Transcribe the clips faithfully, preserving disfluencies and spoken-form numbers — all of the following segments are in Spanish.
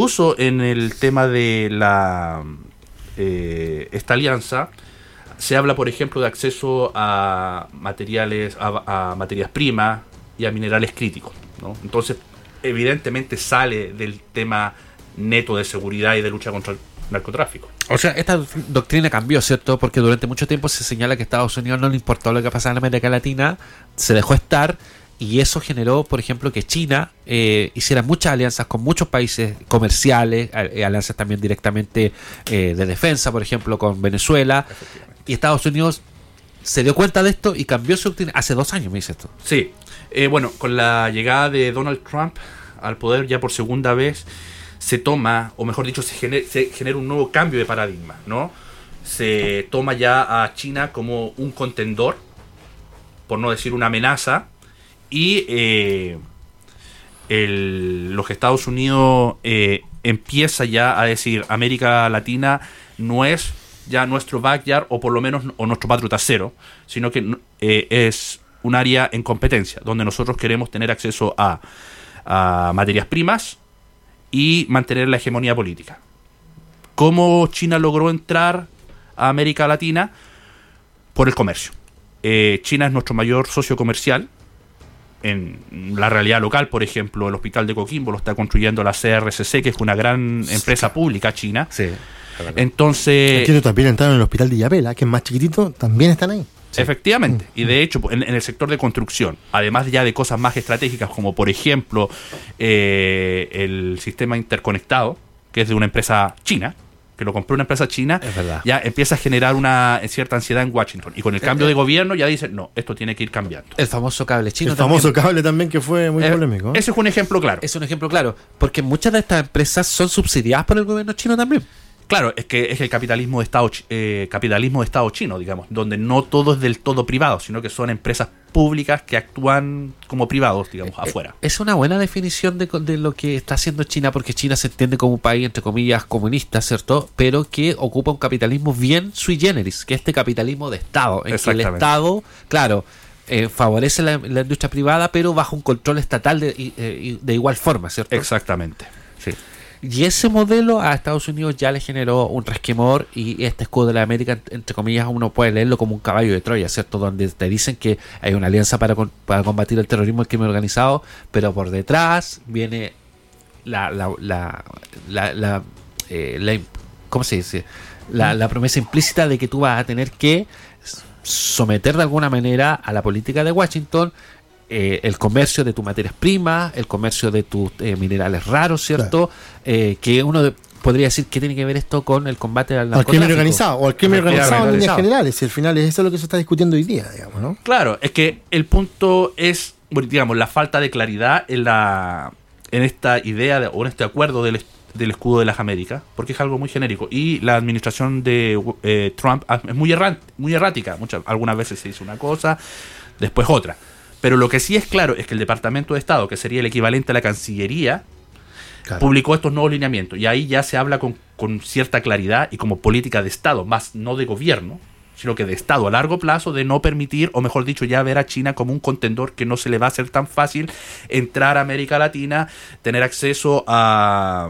incluso en el tema de la eh, esta alianza se habla, por ejemplo, de acceso a materiales, a, a materias primas y a minerales críticos, ¿no? Entonces, evidentemente sale del tema neto de seguridad y de lucha contra el narcotráfico. O sea, esta doctrina cambió, ¿cierto? Porque durante mucho tiempo se señala que a Estados Unidos no le importó lo que pasaba en América Latina, se dejó estar, y eso generó, por ejemplo, que China eh, hiciera muchas alianzas con muchos países comerciales, eh, alianzas también directamente eh, de defensa, por ejemplo, con Venezuela, y Estados Unidos se dio cuenta de esto y cambió su doctrina. Hace dos años me dice esto. Sí, eh, bueno, con la llegada de Donald Trump al poder ya por segunda vez, se toma, o mejor dicho, se genera, se genera un nuevo cambio de paradigma, ¿no? Se toma ya a China como un contendor, por no decir una amenaza, y eh, el, los Estados Unidos eh, empieza ya a decir América Latina no es ya nuestro backyard, o por lo menos o nuestro patio trasero, sino que eh, es un área en competencia, donde nosotros queremos tener acceso a, a materias primas y mantener la hegemonía política. ¿Cómo China logró entrar a América Latina? Por el comercio. Eh, China es nuestro mayor socio comercial. En la realidad local, por ejemplo, el hospital de Coquimbo lo está construyendo la C R C C, que es una gran empresa pública china. Sí. Entonces, entiendo, también entraron en el hospital de Illapel, que es más chiquitito, también están ahí. Sí. Efectivamente, mm. y de hecho en, en el sector de construcción, además ya de cosas más estratégicas como por ejemplo eh, el sistema interconectado, que es de una empresa china, que lo compró una empresa china, ya empieza a generar una cierta ansiedad en Washington, y con el cambio eh, de gobierno ya dicen, no, esto tiene que ir cambiando. El famoso cable chino. El famoso también. cable también, que fue muy eh, polémico. Ese es un ejemplo claro. Es un ejemplo claro, porque muchas de estas empresas son subsidiadas por el gobierno chino también. Claro, es que es el capitalismo de Estado eh, capitalismo de Estado chino, digamos, donde no todo es del todo privado, sino que son empresas públicas que actúan como privados, digamos, eh, afuera. Es una buena definición de, de lo que está haciendo China, porque China se entiende como un país, entre comillas, comunista, ¿cierto? Pero que ocupa un capitalismo bien sui generis, que es este capitalismo de Estado, en que el Estado, claro, eh, favorece la, la industria privada, pero bajo un control estatal de, de, de igual forma, ¿cierto? Exactamente, sí. Y ese modelo a Estados Unidos ya le generó un resquemor, y este escudo de la América, entre comillas, uno puede leerlo como un caballo de Troya, ¿cierto? Donde te dicen que hay una alianza para, para combatir el terrorismo y el crimen organizado, pero por detrás viene la, la, la, la, la, eh, la ¿cómo se dice? La, la promesa implícita de que tú vas a tener que someter de alguna manera a la política de Washington Eh, el comercio de tus materias primas, el comercio de tus eh, minerales raros, ¿cierto? Claro. Eh, que uno de, podría decir que tiene que ver esto con el combate al narcotráfico. Al crimen organizado, o al crimen organizado en líneas generales, y al final es eso lo que se está discutiendo hoy día, digamos, ¿no? Claro, es que el punto es, digamos, la falta de claridad en la en esta idea de, o en este acuerdo del, del escudo de las Américas, porque es algo muy genérico, y la administración de eh, Trump es muy errante, muy errática. Muchas, algunas veces se dice una cosa, después otra. Pero lo que sí es claro es que el Departamento de Estado, que sería el equivalente a la Cancillería, claro, publicó estos nuevos lineamientos. Y ahí ya se habla con, con cierta claridad y como política de Estado, más no de gobierno, sino que de Estado a largo plazo, de no permitir, o mejor dicho, ya ver a China como un contendor que no se le va a hacer tan fácil entrar a América Latina, tener acceso a,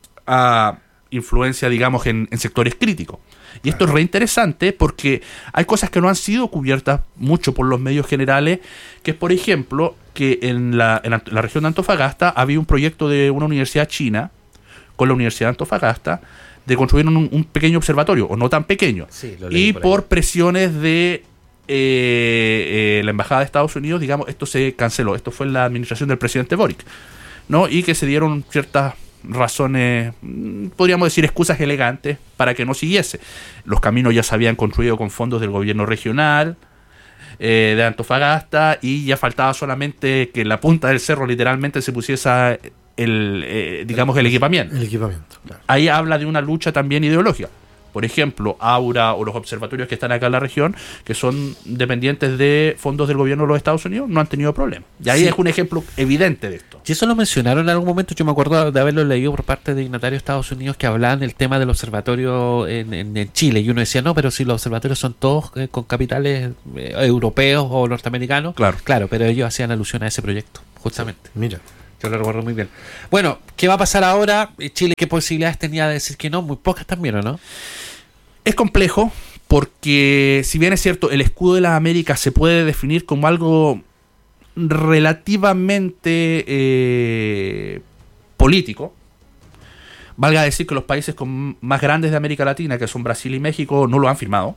a influencia, digamos, en, en sectores críticos. Y esto es re interesante porque hay cosas que no han sido cubiertas mucho por los medios generales, que es, por ejemplo, que en la, en la región de Antofagasta había un proyecto de una universidad china con la Universidad de Antofagasta de construir un, un pequeño observatorio, o no tan pequeño. Sí, y por, por presiones de eh, eh, la Embajada de Estados Unidos, digamos, esto se canceló. Esto fue en la administración del presidente Boric, ¿no? Y que se dieron ciertas razones, podríamos decir excusas elegantes, para que no siguiese. Los caminos ya se habían construido con fondos del gobierno regional eh, de Antofagasta, y ya faltaba solamente que en la punta del cerro literalmente se pusiese el, eh, digamos, el equipamiento. El equipamiento, claro. Ahí habla de una lucha también ideológica. Por ejemplo, Aura o los observatorios que están acá en la región, que son dependientes de fondos del gobierno de los Estados Unidos, no han tenido problemas. Y ahí sí, es un ejemplo evidente de esto. Y eso lo mencionaron en algún momento. Yo me acuerdo de haberlo leído por parte de dignatarios de Estados Unidos que hablaban del tema del observatorio en, en, en Chile. Y uno decía, no, pero si los observatorios son todos eh, con capitales eh, europeos o norteamericanos. Claro. Claro, pero ellos hacían alusión a ese proyecto, justamente. Sí, mira. Yo lo recuerdo muy bien. Bueno, ¿qué va a pasar ahora? Chile, ¿qué posibilidades tenía de decir que no? Muy pocas también, ¿o no? Es complejo porque, si bien es cierto, el escudo de las Américas se puede definir como algo relativamente eh, político, valga decir que los países con más grandes de América Latina, que son Brasil y México, no lo han firmado.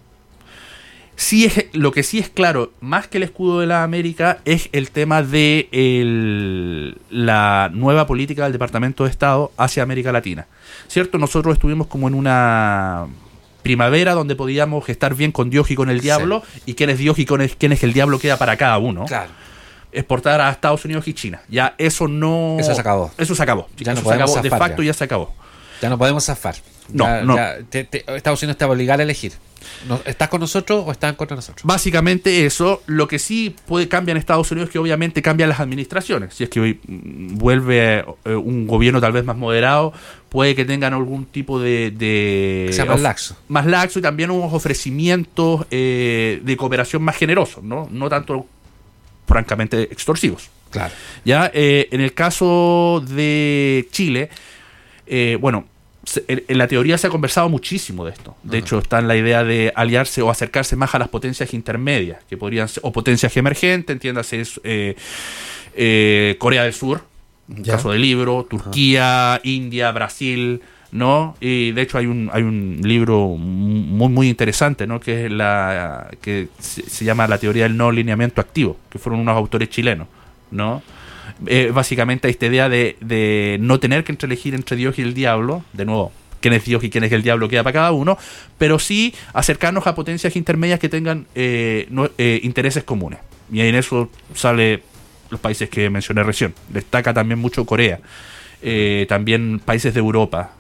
Sí es, lo que sí es claro, más que el escudo de la América, es el tema de el, la nueva política del Departamento de Estado hacia América Latina. ¿Cierto? Nosotros estuvimos como en una primavera donde podíamos estar bien con Dios y con el diablo, sí. Y quién es Dios y quién es, quién es el diablo queda para cada uno. Claro. Exportar a Estados Unidos y China. Ya eso no... Eso se acabó. Eso se acabó. Ya no eso podemos se acabó. zafar, De facto ya. ya se acabó. Ya no podemos zafar. No, ya, no. Ya, te, te, Estados Unidos te va a obligar a elegir. ¿Estás con nosotros o estás contra nosotros? Básicamente eso. Lo que sí puede cambiar en Estados Unidos es que obviamente cambian las administraciones. Si es que hoy vuelve eh, un gobierno tal vez más moderado, puede que tengan algún tipo de... de que sea más laxo. Más laxo y también unos ofrecimientos eh, de cooperación más generosos, ¿no? No tanto, francamente, extorsivos. Claro. Ya, eh, en el caso de Chile, eh, bueno, se, en, en la teoría se ha conversado muchísimo de esto. De uh-huh. hecho, está en la idea de aliarse o acercarse más a las potencias intermedias, que podrían ser, o potencias emergentes, entiéndase, eh, eh, Corea del Sur, en caso del libro, Turquía, uh-huh. India, Brasil, ¿no? Y de hecho hay un hay un libro muy muy interesante, ¿no? Que es la que se, se llama La teoría del no lineamiento activo, que fueron unos autores chilenos, ¿no? Eh, básicamente esta idea de, de no tener que elegir entre Dios y el diablo, de nuevo, quién es Dios y quién es el diablo queda para cada uno, pero sí acercarnos a potencias intermedias que tengan eh, no, eh, intereses comunes. Y en eso sale los países que mencioné recién. Destaca también mucho Corea, eh, también países de Europa.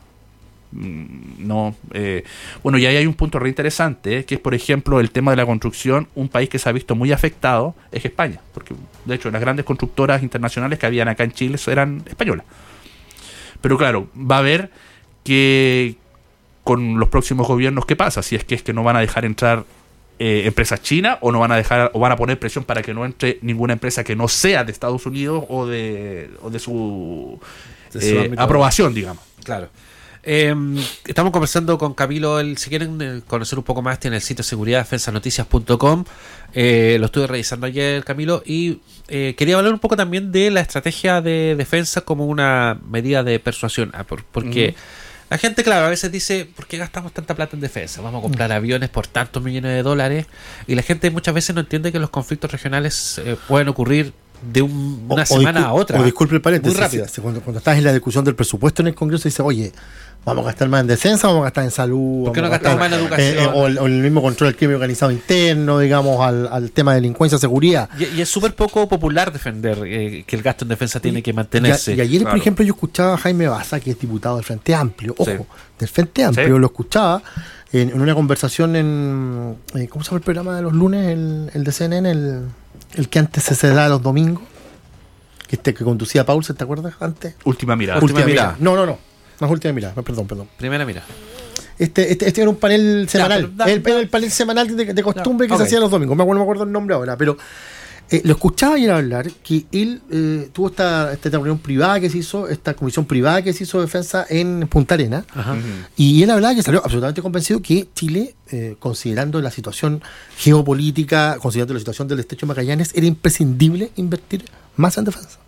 No, eh, bueno, y ahí hay un punto re interesante, eh, que es por ejemplo el tema de la construcción. Un país que se ha visto muy afectado es España, porque de hecho las grandes constructoras internacionales que habían acá en Chile eran españolas. Pero claro, va a haber que con los próximos gobiernos qué pasa, si es que es que no van a dejar entrar eh, empresas chinas, o no van a dejar, o van a poner presión para que no entre ninguna empresa que no sea de Estados Unidos o de, o de su, de su eh, aprobación, digamos. Claro. Eh, estamos conversando con Camilo. El, si quieren eh, conocer un poco más, tiene el sitio seguridad defensa noticias punto com. Eh, lo estuve revisando ayer, Camilo, y eh, quería hablar un poco también de la estrategia de defensa como una medida de persuasión. Ah, por, porque uh-huh. la gente, claro, a veces dice, ¿por qué gastamos tanta plata en defensa? Vamos a comprar uh-huh. aviones por tantos millones de dólares. Y la gente muchas veces no entiende que los conflictos regionales eh, pueden ocurrir de un, una o, semana o discul- a otra. O disculpe el paréntesis, muy rápido. Cuando, cuando estás en la discusión del presupuesto en el Congreso, dice, oye, vamos a gastar más en defensa, vamos a gastar en salud. ¿Por qué no gastamos más en educación? Eh, eh, o, el, o el mismo control del crimen organizado interno, digamos, al, al tema de delincuencia, seguridad. Y, y es súper poco popular defender eh, que el gasto en defensa tiene y, que mantenerse. Y, y ayer, claro. por ejemplo, yo escuchaba a Jaime Baza, que es diputado del Frente Amplio, ojo, sí. del Frente Amplio, sí. lo escuchaba en, en una conversación en, eh, ¿cómo se llama el programa de los lunes? El, el de C N N, el, el que antes se da los domingos. Que, este, que conducía Paul, ¿te acuerdas antes? Última mirada. Última, Última mirada. mirada. No, no, no. No es última mirada. Perdón, perdón. Primera mirada. Este, este, este era un panel semanal. Ya, da, el, el panel semanal de, de costumbre ya, que okay. se hacía los domingos. Me acuerdo, no me acuerdo el nombre ahora, pero eh, lo escuchaba ayer hablar que él eh, tuvo esta, esta reunión privada que se hizo, esta comisión privada que se hizo de defensa en Punta Arenas. Ajá. Y él hablaba que salió absolutamente convencido que Chile, eh, considerando la situación geopolítica, considerando la situación del estrecho de Magallanes, era imprescindible invertir más en defensa.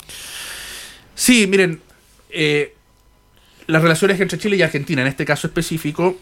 Sí, miren, eh, las relaciones entre Chile y Argentina, en este caso específico,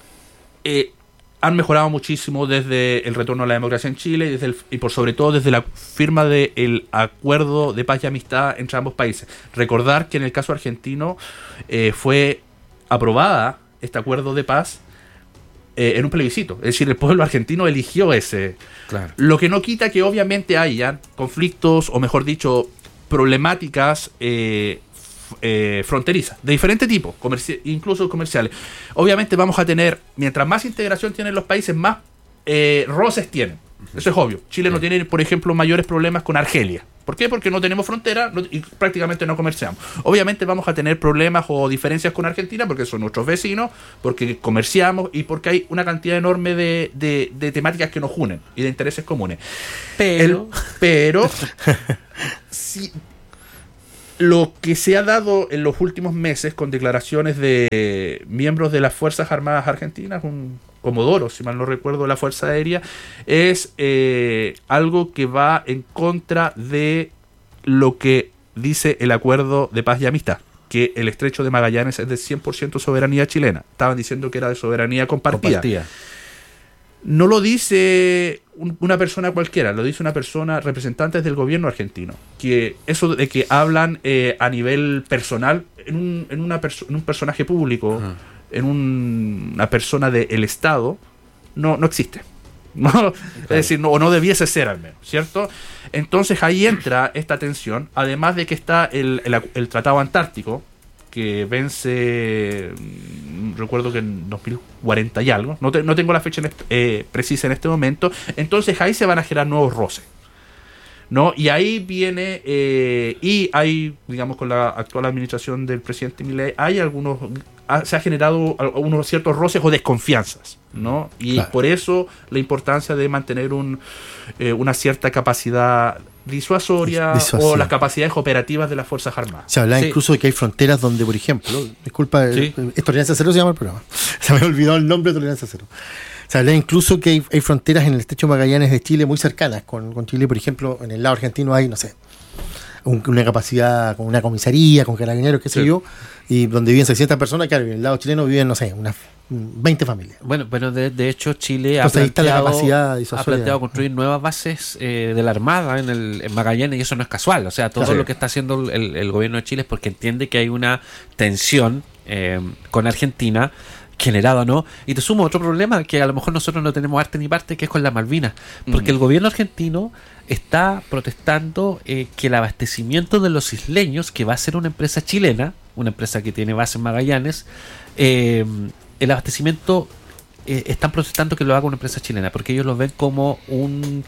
eh, han mejorado muchísimo desde el retorno a la democracia en Chile y, desde el, y por sobre todo desde la firma del acuerdo de paz y amistad entre ambos países. Recordar que en el caso argentino eh, fue aprobada este acuerdo de paz eh, en un plebiscito. Es decir, el pueblo argentino eligió ese. Claro. Lo que no quita que obviamente haya conflictos, o mejor dicho, problemáticas eh, f- eh, fronterizas, de diferente tipo, comerci- incluso comerciales. Obviamente vamos a tener, mientras más integración tienen los países, más eh, roces tienen. Eso es obvio. Chile sí. no tiene, por ejemplo, mayores problemas con Argelia. ¿Por qué? Porque no tenemos frontera no, y prácticamente no comerciamos. Obviamente vamos a tener problemas o diferencias con Argentina porque son nuestros vecinos, porque comerciamos y porque hay una cantidad enorme de, de, de temáticas que nos unen y de intereses comunes. Pero... El, pero... si, lo que se ha dado en los últimos meses con declaraciones de miembros de las Fuerzas Armadas Argentinas, un comodoro, si mal no recuerdo, de la Fuerza Aérea, es eh, algo que va en contra de lo que dice el Acuerdo de Paz y Amistad, que el Estrecho de Magallanes es de cien por ciento soberanía chilena. Estaban diciendo que era de soberanía compartida. compartida. No lo dice un, una persona cualquiera, lo dice una persona, representantes del gobierno argentino. Que eso de que hablan eh, a nivel personal, en un, en una perso- en un personaje público, uh-huh. en un, una persona del Estado, no, no existe. No, claro. Es decir, no, o no debiese ser al menos, ¿cierto? Entonces ahí entra esta tensión, además de que está el, el, el Tratado Antártico, que vence, recuerdo que en dos mil cuarenta y algo, no, te, no tengo la fecha en este, eh, precisa en este momento, entonces ahí se van a generar nuevos roces, ¿no? Y ahí viene, eh, y hay, digamos, con la actual administración del presidente Milei, hay algunos, ha, se ha generado unos ciertos roces o desconfianzas, ¿no? Y claro. Por eso la importancia de mantener un, eh, una cierta capacidad disuasoria Disuasión. O las capacidades operativas de las Fuerzas Armadas. Se habla sí. incluso de que hay fronteras donde, por ejemplo, disculpa, sí. ¿es Tolerancia Cero se llama el programa? Se me ha olvidado el nombre de Tolerancia Cero. Se habla incluso que hay, hay fronteras en el Estrecho de Magallanes de Chile muy cercanas con, con Chile, por ejemplo, en el lado argentino hay, no sé, un, una capacidad con una comisaría, con carabineros, qué sé sí. yo, y donde viven seiscientas personas, claro, en el lado chileno viven, no sé, unas veinte familias. Bueno, bueno de, de hecho Chile ha planteado, ha planteado construir nuevas bases eh, de la Armada en, el, en Magallanes, y eso no es casual. O sea, todo claro. lo que está haciendo el, el gobierno de Chile es porque entiende que hay una tensión eh, con Argentina, generada, ¿no? Y te sumo otro problema que a lo mejor nosotros no tenemos arte ni parte, que es con las Malvinas, porque mm. el gobierno argentino está protestando eh, que el abastecimiento de los isleños, que va a ser una empresa chilena, una empresa que tiene base en Magallanes, eh, el abastecimiento eh, están protestando que lo haga una empresa chilena, porque ellos lo ven como un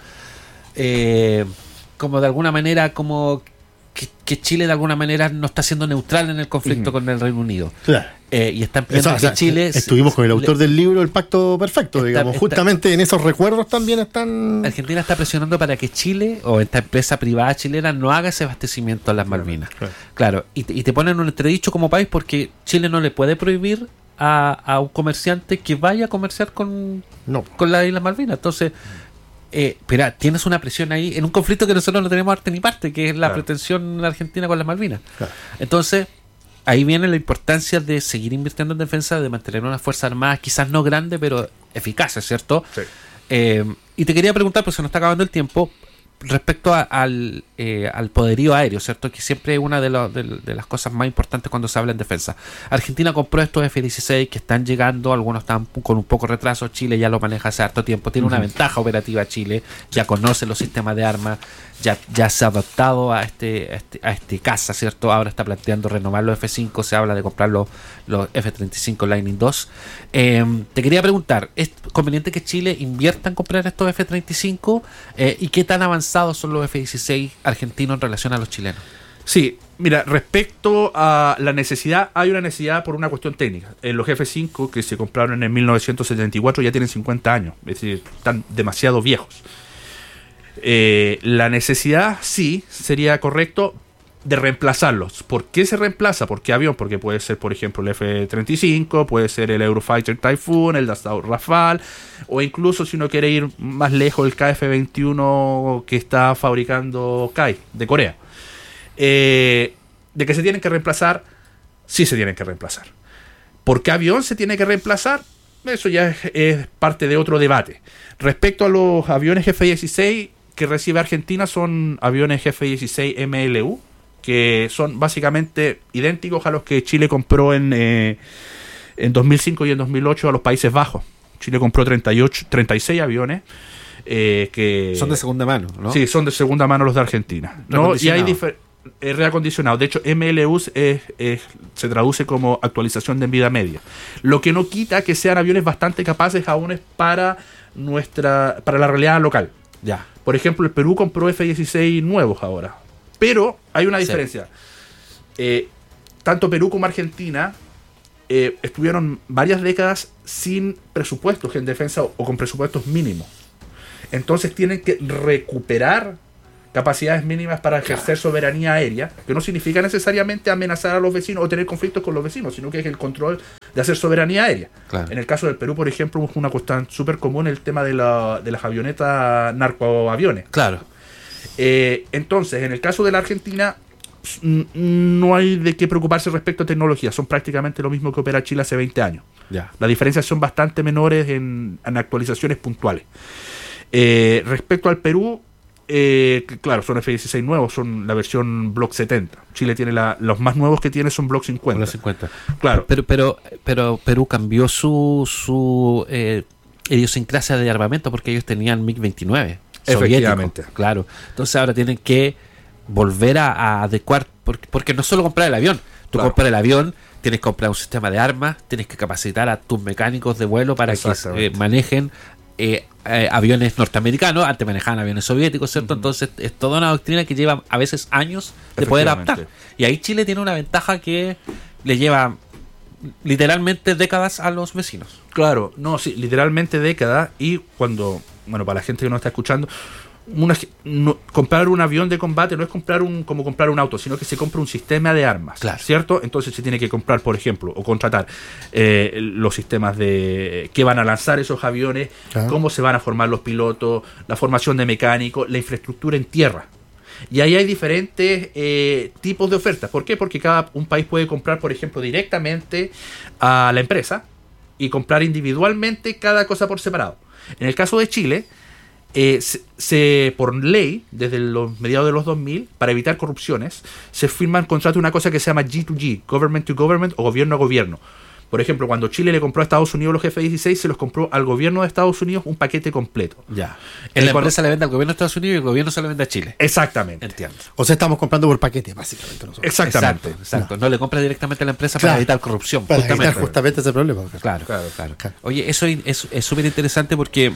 eh, como de alguna manera como que, que Chile de alguna manera no está siendo neutral en el conflicto uh-huh. con el Reino Unido. Claro. Eh, y están pidiendo que o sea, Chile... Estuvimos con el autor le, del libro El Pacto Perfecto, está, digamos. Está, Justamente en esos recuerdos también están... Argentina está presionando para que Chile, o esta empresa privada chilena, no haga ese abastecimiento a las Malvinas. Claro, claro. Y, te, y te ponen un entredicho como país porque Chile no le puede prohibir a, a un comerciante que vaya a comerciar con, no. con las Islas Malvinas. Entonces... Eh, pero tienes una presión ahí en un conflicto que nosotros no tenemos arte ni parte, que es la claro. pretensión argentina con las Malvinas. Claro. Entonces, ahí viene la importancia de seguir invirtiendo en defensa, de mantener una fuerza armada, quizás no grande, pero eficaz, ¿cierto? Sí. Eh, y te quería preguntar, pues se nos está acabando el tiempo, respecto a, al, eh, al poderío aéreo, ¿cierto? Que siempre es una de, lo, de, de las cosas más importantes cuando se habla en defensa. Argentina compró estos F dieciséis que están llegando, algunos están con un poco de retraso, Chile ya lo maneja hace harto tiempo, tiene una uh-huh. ventaja operativa Chile, ya conoce los sistemas de armas, ya, ya se ha adaptado a este, a este, a este caza, ¿cierto? Ahora está planteando renovar los F cinco, se habla de comprar los, los F treinta y cinco Lightning dos. Eh, te quería preguntar, ¿es conveniente que Chile invierta en comprar estos F treinta y cinco? Eh, ¿Y qué tan avanzados son los F dieciséis argentinos en relación a los chilenos? Sí, mira, respecto a la necesidad, hay una necesidad por una cuestión técnica. Eh, los F cinco que se compraron en mil novecientos setenta y cuatro ya tienen cincuenta años, es decir, están demasiado viejos. Eh, la necesidad, sí, sería correcto de reemplazarlos. ¿Por qué se reemplaza? ¿Por qué avión? Porque puede ser, por ejemplo, el F treinta y cinco, puede ser el Eurofighter Typhoon, el Dassault Rafale, o incluso, si uno quiere ir más lejos, el K F veintiuno que está fabricando K A I de Corea. Eh, ¿De que se tienen que reemplazar? Sí se tienen que reemplazar. ¿Por qué avión se tiene que reemplazar? Eso ya es, es parte de otro debate. Respecto a los aviones F dieciséis que recibe Argentina, son aviones F dieciséis M L U, que son básicamente idénticos a los que Chile compró en, eh, en dos mil cinco y en dos mil ocho a los Países Bajos. Chile compró treinta y ocho, treinta y seis aviones. Eh, que son de segunda mano, ¿no? Sí, son de segunda mano los de Argentina, ¿no? Y hay difer- eh, reacondicionado. De hecho, M L U es, es, se traduce como actualización de vida media. Lo que no quita que sean aviones bastante capaces aún para nuestra para la realidad local. Ya. Por ejemplo, el Perú compró F dieciséis nuevos ahora. Pero hay una diferencia. Sí. Eh, tanto Perú como Argentina eh, estuvieron varias décadas sin presupuestos en defensa o, o con presupuestos mínimos. Entonces tienen que recuperar capacidades mínimas para ejercer soberanía aérea, que no significa necesariamente amenazar a los vecinos o tener conflictos con los vecinos, sino que es el control de hacer soberanía aérea. Claro. En el caso del Perú, por ejemplo, es una cuestión súper común el tema de, la, de las avionetas narcoaviones. Claro. Eh, entonces, en el caso de la Argentina, no hay de qué preocuparse respecto a tecnología, son prácticamente lo mismo que opera Chile hace veinte años. Ya. Las diferencias son bastante menores en, en actualizaciones puntuales. Eh, respecto al Perú, eh, claro, son F dieciséis nuevos, son la versión Block setenta. Chile tiene la, los más nuevos que tiene son Block cincuenta. Block cincuenta. Claro. Pero, pero, pero Perú cambió su, su eh, idiosincrasia de armamento porque ellos tenían MiG veintinueve. Efectivamente. Soviético, claro. Entonces ahora tienen que volver a, a adecuar, porque, porque no es solo comprar el avión. Tú Claro. compras el avión, tienes que comprar un sistema de armas, tienes que capacitar a tus mecánicos de vuelo para que eh, manejen eh, eh, aviones norteamericanos. Antes manejaban aviones soviéticos, ¿cierto? Uh-huh. Entonces es toda una doctrina que lleva a veces años de poder adaptar. Y ahí Chile tiene una ventaja que le lleva literalmente décadas a los vecinos. Claro, no, sí, literalmente décadas. Y cuando, bueno, para la gente que no está escuchando, una, no, comprar un avión de combate no es comprar un como comprar un auto, sino que se compra un sistema de armas, claro. ¿cierto? Entonces se tiene que comprar, por ejemplo, o contratar eh, los sistemas de que van a lanzar esos aviones, claro. cómo se van a formar los pilotos, la formación de mecánicos, la infraestructura en tierra. Y ahí hay diferentes eh, tipos de ofertas. ¿Por qué? Porque cada un país puede comprar, por ejemplo, directamente a la empresa y comprar individualmente cada cosa por separado. En el caso de Chile, eh, se, se por ley, desde los mediados de los dos mil, para evitar corrupciones, se firman contratos de una cosa que se llama G dos G, Government to Government o Gobierno a Gobierno. Por ejemplo, cuando Chile le compró a Estados Unidos los F dieciséis, se los compró al gobierno de Estados Unidos un paquete completo. Ya. En la cuando... empresa le vende al gobierno de Estados Unidos y el gobierno se lo vende a Chile. Exactamente. Entiendo. O sea, estamos comprando por paquete, básicamente. Nosotros. Exactamente. Exacto. exacto. No. no le compra directamente a la empresa claro. para evitar corrupción. Para justamente. evitar justamente ese problema. Claro, claro, claro. claro. Oye, eso es súper interesante porque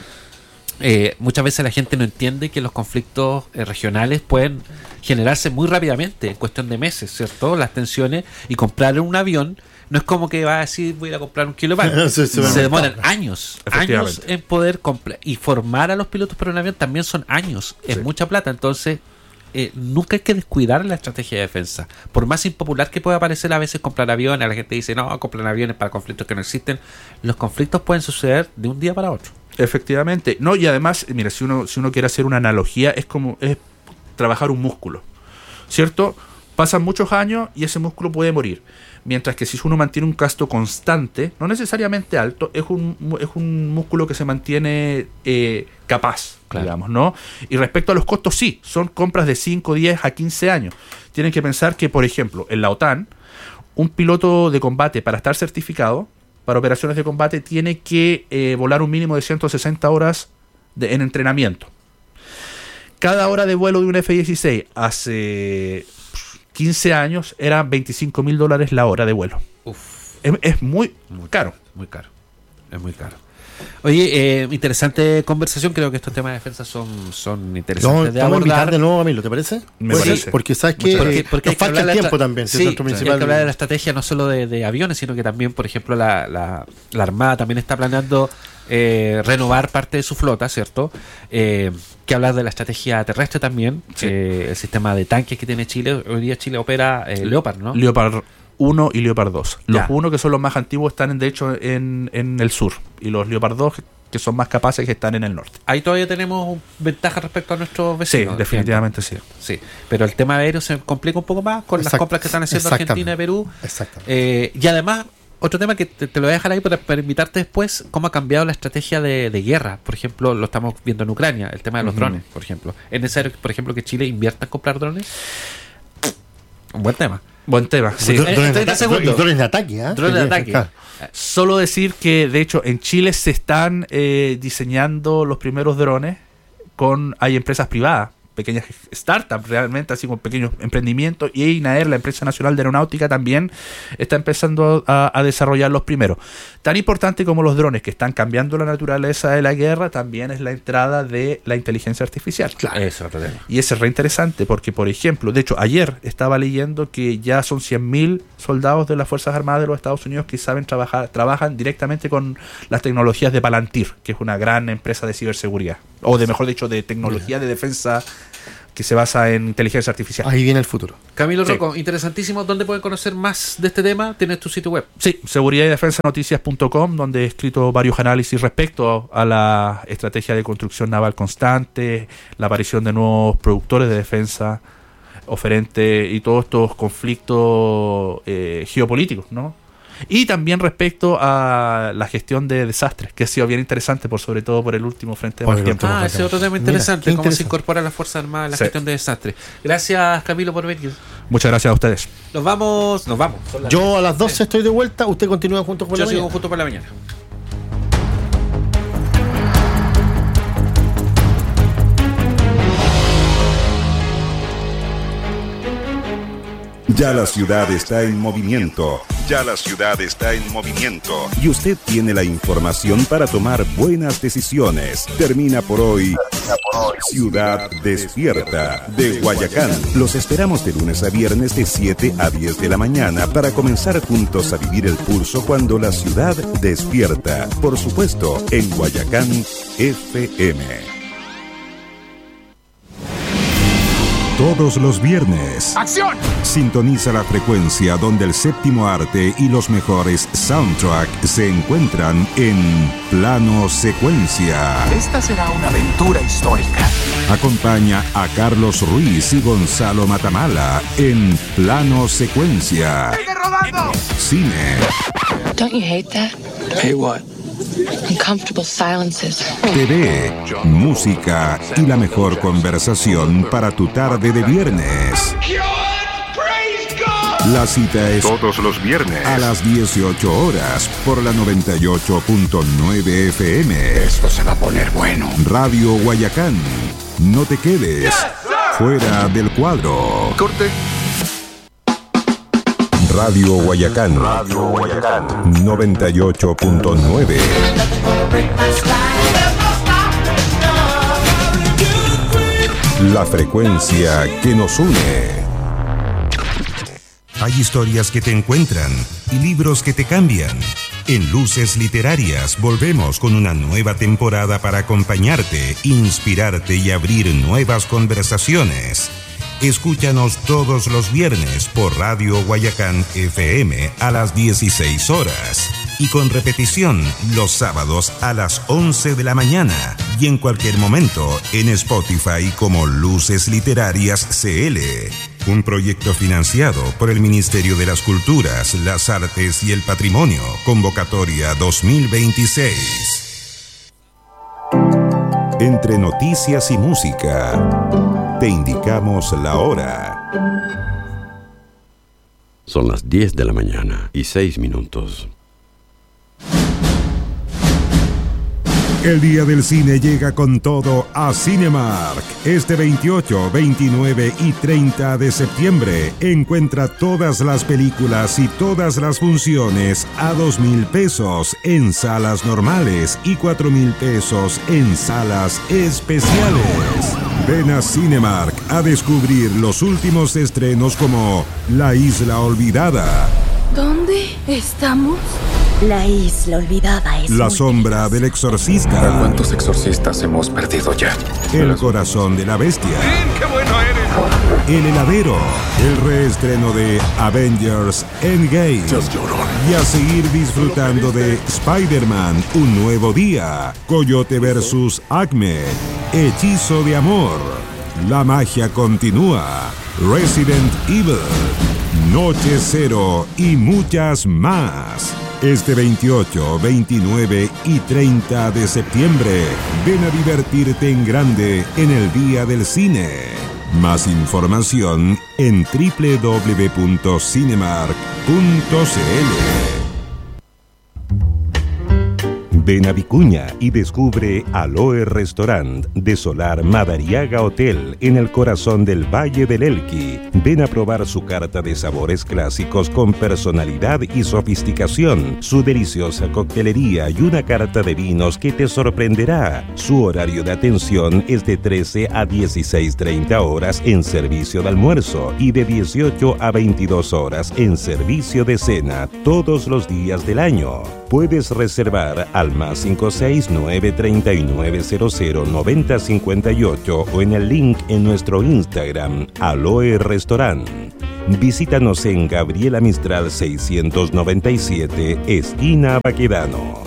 eh, muchas veces la gente no entiende que los conflictos eh, regionales pueden generarse muy rápidamente, en cuestión de meses, ¿cierto? Las tensiones y comprar un avión. No es como que va a decir voy a ir a comprar un kilo de pan. No, se, se, se demoran años, años en poder comprar. Y formar a los pilotos para un avión también son años, es sí. mucha plata. Entonces, eh, nunca hay que descuidar la estrategia de defensa. Por más impopular que pueda parecer a veces comprar aviones, la gente dice, no, compran aviones para conflictos que no existen. Los conflictos pueden suceder de un día para otro. Efectivamente. No, y además, mira, si uno, si uno quiere hacer una analogía, es como es trabajar un músculo, ¿cierto? Pasan muchos años y ese músculo puede morir. Mientras que si uno mantiene un gasto constante, no necesariamente alto, es un, es un músculo que se mantiene eh, capaz, claro. digamos, ¿no? Y respecto a los costos, sí, son compras de cinco, diez a quince años. Tienen que pensar que, por ejemplo, en la OTAN, un piloto de combate para estar certificado para operaciones de combate tiene que eh, volar un mínimo de ciento sesenta horas de, en entrenamiento. Cada hora de vuelo de un F dieciséis hace quince años era veinticinco mil dólares la hora de vuelo. Uf. Es, es muy, muy caro. Muy caro. Es muy caro. Oye, eh, interesante conversación. Creo que estos temas de defensa son, son interesantes no, de abordar. Vamos a invitar de nuevo a Milo, ¿te parece? Me pues parece. Sí, porque sabes que porque, porque nos falta el tiempo tra- también. Sí, es hay que hablar de la estrategia no solo de, de aviones, sino que también, por ejemplo, la, la, la Armada también está planeando eh, renovar parte de su flota, ¿cierto? Eh, que hablar de la estrategia terrestre también. Sí. Eh, el sistema de tanques que tiene Chile. Hoy día Chile opera eh, Leopard, ¿no? Leopard uno y Leopard dos. Los uno, que son los más antiguos, están de hecho en, en el sur. Y los Leopard dos, que son más capaces, que están en el norte. Ahí todavía tenemos ventaja respecto a nuestros vecinos. Sí, definitivamente sí. sí. Pero el tema aéreo se complica un poco más con Exacto. las compras que están haciendo Argentina y Perú. Exactamente. Eh, y además, otro tema que te, te lo voy a dejar ahí para, para invitarte después, cómo ha cambiado la estrategia de, de guerra. Por ejemplo, lo estamos viendo en Ucrania, el tema de los uh-huh. drones, por ejemplo. ¿Es necesario, por ejemplo, que Chile invierta en comprar drones? Un buen tema. Buen tema, sí. Drones de, ata- drones de ataque, ¿eh? Drones de ataque. Claro. Solo decir que, de hecho, en Chile se están eh, diseñando los primeros drones con, hay empresas privadas, pequeñas startups realmente, así como pequeños emprendimientos, y INAER, la empresa nacional de aeronáutica, también está empezando a, a desarrollar los primeros. Tan importante como los drones, que están cambiando la naturaleza de la guerra, también es la entrada de la inteligencia artificial. Claro. Eso es otro tema. Y eso es re interesante, porque, por ejemplo, de hecho, ayer estaba leyendo que ya son cien mil soldados de las Fuerzas Armadas de los Estados Unidos que saben trabajar, trabajan directamente con las tecnologías de Palantir, que es una gran empresa de ciberseguridad, o de mejor dicho, de tecnología de defensa que se basa en inteligencia artificial. Ahí viene el futuro. Camilo Sí. Rocco, interesantísimo. ¿Dónde pueden conocer más de este tema? Tienes tu sitio web. Sí, seguridad y defensa noticias punto com, donde he escrito varios análisis respecto a la estrategia de construcción naval constante, la aparición de nuevos productores de defensa, oferentes y todos estos conflictos eh, geopolíticos, ¿no? Y también respecto a la gestión de desastres, que ha sido bien interesante, por sobre todo por el último frente de Por mal el tiempo. último. Ah, ese es otro tema interesante. Mira, qué cómo se interesante. incorpora la Fuerza Armada a la Sí. gestión de desastres. Gracias, Camilo, por venir. Muchas gracias a ustedes. Nos vamos. Nos vamos. Son las- Yo a las doce estoy de vuelta, usted continúa junto con Yo la sigo mañana. justo por la mañana. Ya la ciudad está en movimiento. Ya la ciudad está en movimiento. Y usted tiene la información para tomar buenas decisiones. Termina por hoy Ciudad Despierta de Guayacán. Los esperamos de lunes a viernes de siete a diez de la mañana para comenzar juntos a vivir el pulso cuando la ciudad despierta. Por supuesto, en Guayacán F M. Todos los viernes. ¡Acción! Sintoniza la frecuencia donde el séptimo arte y los mejores soundtracks se encuentran en Plano Secuencia. Esta será una aventura histórica. Acompaña a Carlos Ruiz y Gonzalo Matamala en Plano Secuencia. ¡Sigue rodando! Cine, Don't you hate that? Hey, what? Uncomfortable silences. T V, música y la mejor conversación para tu tarde de viernes. La cita es todos los viernes a las dieciocho horas por la noventa y ocho punto nueve F M. Esto se va a poner bueno. Radio Guayacán. No te quedes fuera del cuadro. Corte. Radio Guayacán. Radio Guayacán. noventa y ocho punto nueve. La frecuencia que nos une. Hay historias que te encuentran y libros que te cambian. En Luces Literarias volvemos con una nueva temporada para acompañarte, inspirarte y abrir nuevas conversaciones. Escúchanos todos los viernes por Radio Guayacán F M a las dieciséis horas y con repetición los sábados a las once de la mañana y en cualquier momento en Spotify como Luces Literarias C L. Un proyecto financiado por el Ministerio de las Culturas, las Artes y el Patrimonio. Convocatoria dos mil veintiséis. Entre noticias y música, te indicamos la hora. Son las diez de la mañana y seis minutos. El Día del Cine llega con todo a Cinemark. Este veintiocho, veintinueve y treinta de septiembre encuentra todas las películas y todas las funciones a dos mil pesos en salas normales y cuatro mil pesos en salas especiales. Ven a Cinemark a descubrir los últimos estrenos como La Isla Olvidada, ¿Dónde estamos? La isla olvidada es La muy Sombra del Exorcista, ¿Cuántos exorcistas hemos perdido ya? El Corazón de la Bestia, ¡Qué bueno eres! El Heladero, el reestreno de Avengers Endgame. Y a seguir disfrutando de Spider-Man, Un Nuevo Día, Coyote versus Acme, Hechizo de Amor, La Magia Continúa, Resident Evil, Noche Cero y muchas más. Este veintiocho, veintinueve y treinta de septiembre, ven a divertirte en grande en el Día del Cine. Más información en doble u doble u doble u punto cinemark punto c l. Ven a Vicuña y descubre Aloe Restaurant de Solar Madariaga Hotel en el corazón del Valle del Elqui. Ven a probar su carta de sabores clásicos con personalidad y sofisticación, su deliciosa coctelería y una carta de vinos que te sorprenderá. Su horario de atención es de trece a dieciséis treinta horas en servicio de almuerzo y de dieciocho a veintidós horas en servicio de cena todos los días del año. Puedes reservar al más cinco seis nueve tres nueve cero cero nueve cero cinco ocho o en el link en nuestro Instagram, Aloe Restaurant. Visítanos en Gabriela Mistral seiscientos noventa y siete, esquina Baquedano.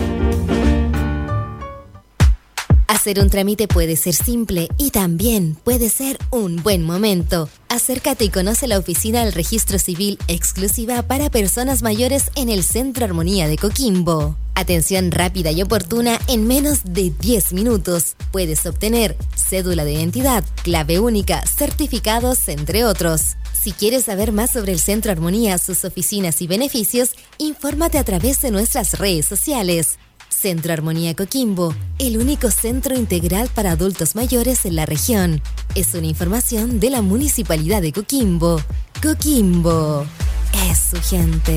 Hacer un trámite puede ser simple y también puede ser un buen momento. Acércate y conoce la oficina del Registro Civil exclusiva para personas mayores en el Centro Armonía de Coquimbo. Atención rápida y oportuna en menos de diez minutos. Puedes obtener cédula de identidad, clave única, certificados, entre otros. Si quieres saber más sobre el Centro Armonía, sus oficinas y beneficios, infórmate a través de nuestras redes sociales. Centro Armonía Coquimbo, el único centro integral para adultos mayores en la región. Es una información de la Municipalidad de Coquimbo. Coquimbo es su gente.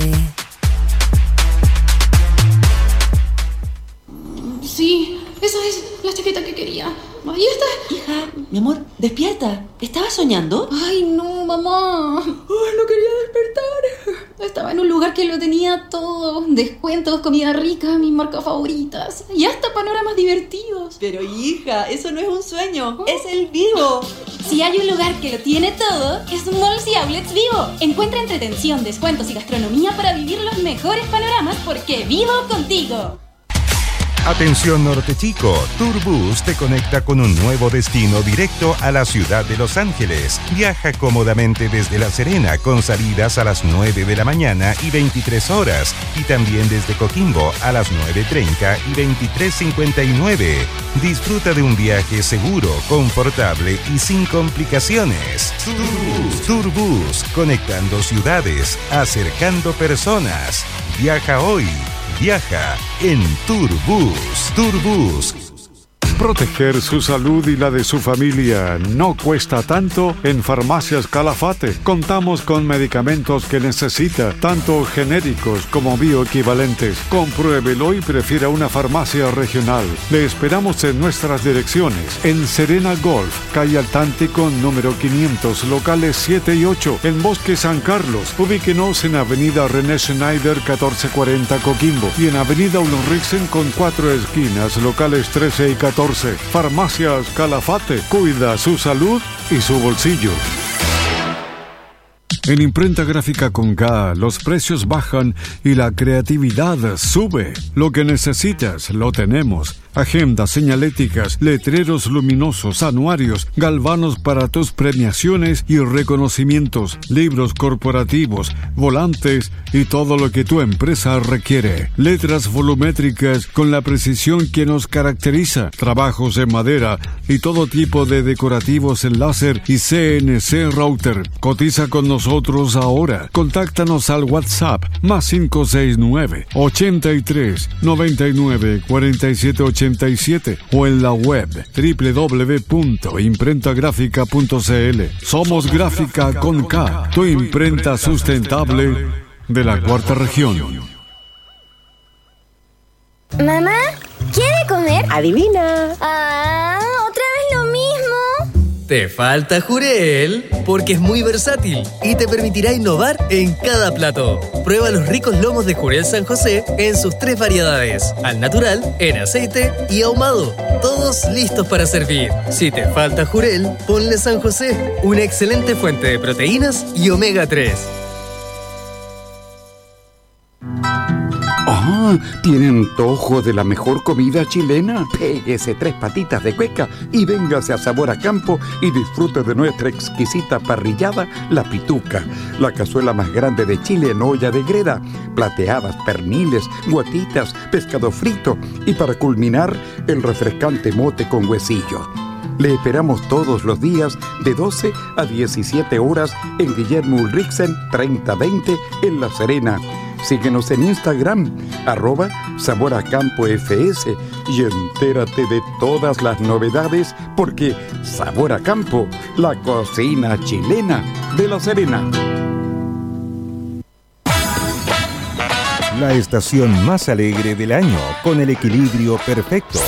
Sí, esa es la chaqueta que quería. Ahí está. Hija, mi amor, despierta. ¿Estabas soñando? Ay, no, mamá. Ay, no quería despertar. Estaba en un lugar que lo tenía todo. Descuentos, comida rica, mis marcas favoritas. Y hasta panoramas divertidos. Pero hija, eso no es un sueño. ¿Oh? Es el Vivo. Si hay un lugar que lo tiene todo, es Malls y Outlets Vivo. Encuentra entretención, descuentos y gastronomía para vivir los mejores panoramas porque vivo contigo. Atención Norte Chico, Tourbus te conecta con un nuevo destino directo a la ciudad de Los Ángeles. Viaja cómodamente desde La Serena con salidas a las nueve de la mañana y veintitrés horas y también desde Coquimbo a las nueve treinta y veintitrés cincuenta y nueve. Disfruta de un viaje seguro, confortable y sin complicaciones. Tourbus, Tourbus, conectando ciudades, acercando personas. Viaja hoy. Viaja en Tourbus. Tourbus. Proteger su salud y la de su familia no cuesta tanto en Farmacias Calafate. Contamos con medicamentos que necesita, tanto genéricos como bioequivalentes. Compruébelo y prefiera una farmacia regional. Le esperamos en nuestras direcciones. En Serena Golf, calle Altántico, número quinientos, locales siete y ocho. En Bosque San Carlos, ubíquenos en Avenida René Schneider catorce cuarenta Coquimbo. Y en Avenida Ulriksen con cuatro esquinas, locales trece y catorce. Farmacias Calafate, cuida su salud y su bolsillo. En Imprenta Gráfica con K, los precios bajan y la creatividad sube. Lo que necesitas, lo tenemos. Agendas señaléticas, letreros luminosos, anuarios, galvanos para tus premiaciones y reconocimientos, libros corporativos, volantes y todo lo que tu empresa requiere. Letras volumétricas con la precisión que nos caracteriza, trabajos en madera y todo tipo de decorativos en láser y C N C router. Cotiza con nosotros ahora. Contáctanos al WhatsApp más cinco seis nueve, ochenta y tres, noventa y nueve, cuarenta y siete ochenta y siete o en la web doble u doble u doble u punto imprenta gráfica punto c l. Somos Gráfica con K, tu imprenta sustentable de la cuarta región. Mamá, ¿quiere comer? Adivina. Ah, otra vez lo mismo. Te falta Jurel, porque es muy versátil y te permitirá innovar en cada plato. Prueba los ricos lomos de Jurel San José en sus tres variedades: al natural, en aceite y ahumado. Todos listos para servir. Si te falta Jurel, ponle San José, una excelente fuente de proteínas y omega tres. Ah, ¿tiene antojo de la mejor comida chilena? Péguese tres patitas de cueca y véngase a Sabor a Campo y disfrute de nuestra exquisita parrillada, La Pituca, la cazuela más grande de Chile en olla de greda, plateadas, perniles, guatitas, pescado frito y para culminar, el refrescante mote con huesillo. Le esperamos todos los días de doce a diecisiete horas en Guillermo Ulriksen treinta veinte en La Serena. Síguenos en Instagram, arroba Sabor a Campo F S y entérate de todas las novedades porque Sabor a Campo, la cocina chilena de La Serena. La estación más alegre del año, con el equilibrio perfecto.